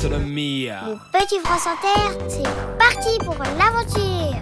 mia. Les petits France Inter, c'est parti pour l'aventure.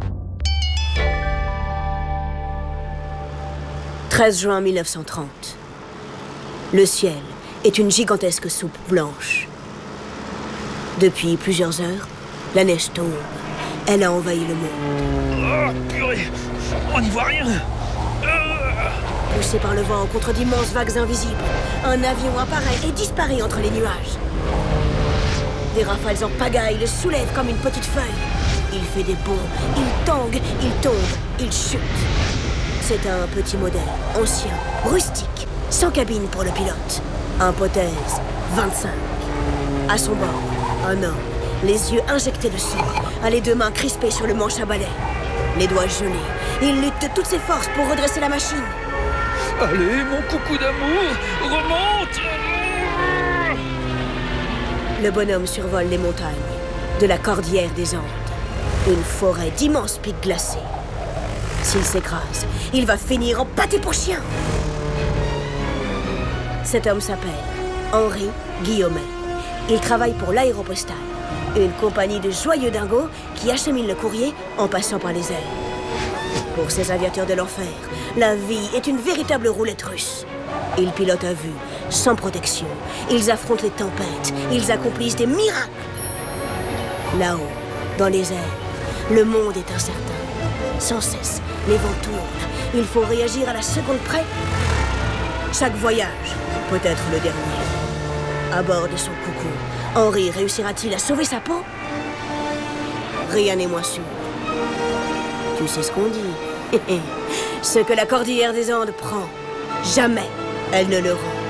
13 juin 1930. Le ciel est une gigantesque soupe blanche. Depuis plusieurs heures, la neige tombe. Elle a envahi le monde. Oh, purée, on n'y voit rien. Poussé par le vent contre d'immenses vagues invisibles, un avion apparaît et disparaît entre les nuages. Des rafales en pagaille le soulèvent comme une petite feuille. Il fait des bonds, il tangue, il tombe, il chute. C'est un petit modèle, ancien, rustique, sans cabine pour le pilote. Hypothèse 25. À son bord, un homme, les yeux injectés de sang, a les deux mains crispées sur le manche à balai. Les doigts gelés, il lutte de toutes ses forces pour redresser la machine. Allez, mon coucou d'amour, remonte. Le bonhomme survole les montagnes de la cordillère des Andes. Une forêt d'immenses pics glacés. S'il s'écrase, il va finir en pâté pour chien. Cet homme s'appelle Henri Guillaumet. Il travaille pour l'Aéropostale, une compagnie de joyeux dingos qui achemine le courrier en passant par les airs. Pour ces aviateurs de l'enfer, la vie est une véritable roulette russe. Ils pilotent à vue, sans protection. Ils affrontent les tempêtes. Ils accomplissent des miracles. Là-haut, dans les airs, le monde est incertain. Sans cesse, les vents tournent. Il faut réagir à la seconde près. Chaque voyage peut être le dernier. À bord de son coucou, Henri réussira-t-il à sauver sa peau? Rien n'est moins sûr. Tu sais ce qu'on dit. Ce que la cordillère des Andes prend, jamais elle ne le rend.